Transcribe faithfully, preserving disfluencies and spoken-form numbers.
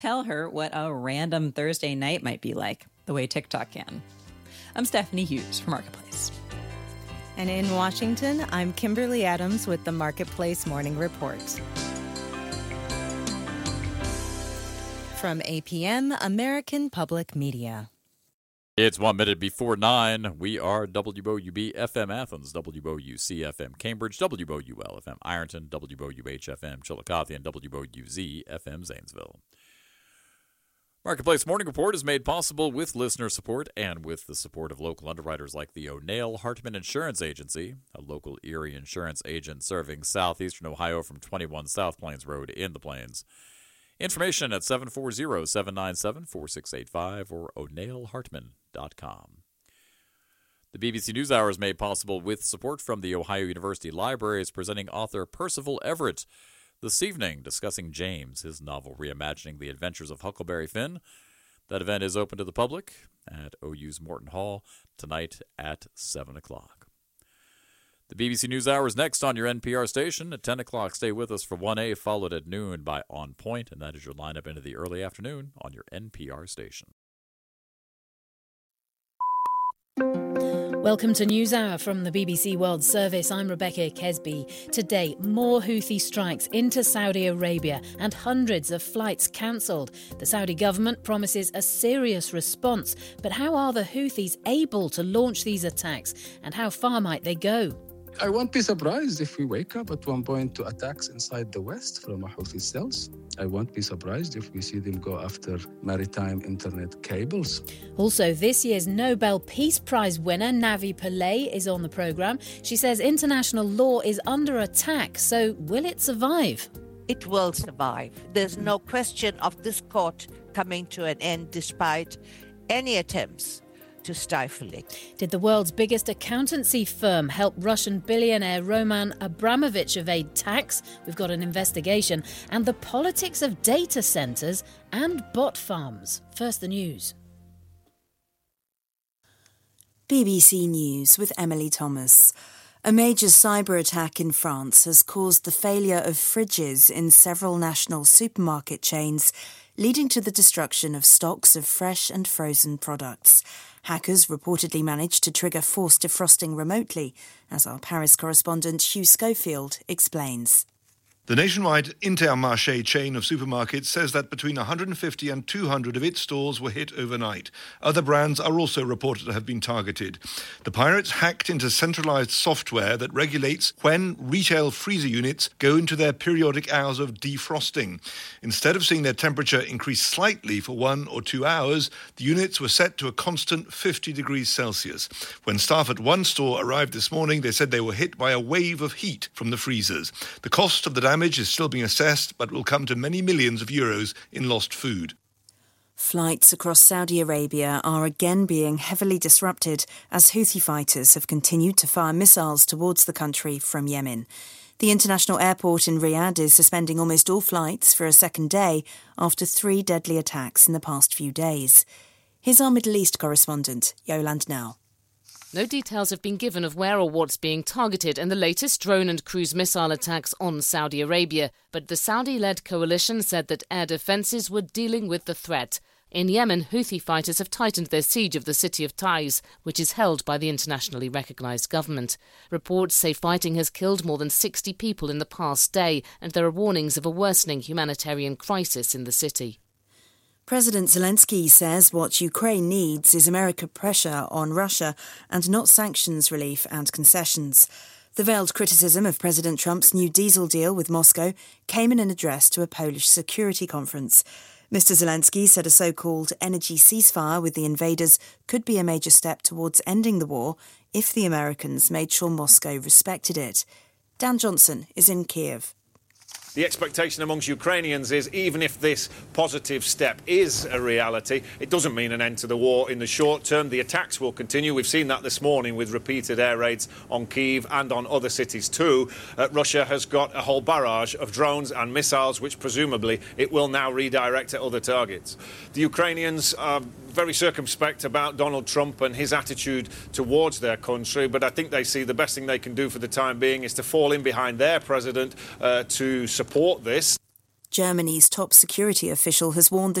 Tell her what a random Thursday night might be like, the way TikTok can. I'm Stephanie Hughes for Marketplace. And in Washington, I'm Kimberly Adams with the Marketplace Morning Report. From A P M, American Public Media. It's one minute before nine. We are W O U B F M Athens, W O U C F M Cambridge, W O U L F M Ironton, W O U H F M Chillicothe, and W O U Z F M Zanesville. Marketplace Morning Report is made possible with listener support and with the support of local underwriters like the O'Neill Hartman Insurance Agency, a local Erie insurance agent serving southeastern Ohio from twenty-one South Plains Road in the Plains. Information at seven four zero, seven nine seven, four six eight five or o'neill hartman dot com. The B B C NewsHour is made possible with support from the Ohio University Libraries, presenting author Percival Everett this evening, discussing James, his novel reimagining the adventures of Huckleberry Finn. That event is open to the public at O U's Morton Hall tonight at seven o'clock. The B B C NewsHour is next on your N P R station at ten o'clock. Stay with us for one A, followed at noon by On Point, and that is your lineup into the early afternoon on your N P R station. Welcome to NewsHour from the B B C World Service. I'm Rebecca Kesby. Today, more Houthi strikes into Saudi Arabia and hundreds of flights cancelled. The Saudi government promises a serious response. But how are the Houthis able to launch these attacks, and how far might they go? I won't be surprised if we wake up at one point to attacks inside the West from Houthi cells. I won't be surprised if we see them go after maritime internet cables. Also, this year's Nobel Peace Prize winner, Navi Pillay, is on the programme. She says international law is under attack, so will it survive? It will survive. There's no question of this court coming to an end despite any attempts to stifle it. Did the world's biggest accountancy firm help Russian billionaire Roman Abramovich evade tax? We've got an investigation. And the politics of data centres and bot farms. First, the news. B B C News with Emily Thomas. A major cyber attack in France has caused the failure of fridges in several national supermarket chains, leading to the destruction of stocks of fresh and frozen products. Hackers reportedly managed to trigger forced defrosting remotely, as our Paris correspondent Hugh Schofield explains. The nationwide Intermarché chain of supermarkets says that between one hundred fifty and two hundred of its stores were hit overnight. Other brands are also reported to have been targeted. The pirates hacked into centralised software that regulates when retail freezer units go into their periodic hours of defrosting. Instead of seeing their temperature increase slightly for one or two hours, the units were set to a constant fifty degrees Celsius. When staff at one store arrived this morning, they said they were hit by a wave of heat from the freezers. The cost of the damage is still being assessed, but will come to many millions of euros in lost food. Flights across Saudi Arabia are again being heavily disrupted as Houthi fighters have continued to fire missiles towards the country from Yemen. The international airport in Riyadh is suspending almost all flights for a second day after three deadly attacks in the past few days. Here's our Middle East correspondent, Yolande Now. No details have been given of where or what's being targeted in the latest drone and cruise missile attacks on Saudi Arabia, but the Saudi-led coalition said that air defences were dealing with the threat. In Yemen, Houthi fighters have tightened their siege of the city of Taiz, which is held by the internationally recognised government. Reports say fighting has killed more than sixty people in the past day, and there are warnings of a worsening humanitarian crisis in the city. President Zelensky says what Ukraine needs is American pressure on Russia and not sanctions relief and concessions. The veiled criticism of President Trump's new diesel deal with Moscow came in an address to a Polish security conference. Mister Zelensky said a so-called energy ceasefire with the invaders could be a major step towards ending the war if the Americans made sure Moscow respected it. Dan Johnson is in Kiev. The expectation amongst Ukrainians is even if this positive step is a reality, it doesn't mean an end to the war in the short term. The attacks will continue. We've seen that this morning with repeated air raids on Kyiv and on other cities too. Uh, Russia has got a whole barrage of drones and missiles, which presumably it will now redirect at other targets. The Ukrainians are very circumspect about Donald Trump and his attitude towards their country, but I think they see the best thing they can do for the time being is to fall in behind their president uh, to support this. Germany's top security official has warned the